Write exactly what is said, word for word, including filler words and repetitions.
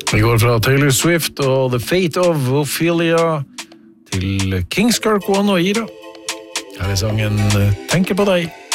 Vi går fra Taylor Swift og The Fate of Ophelia til Kings Kirk One og Ira. Her er sangen Tenker på deg.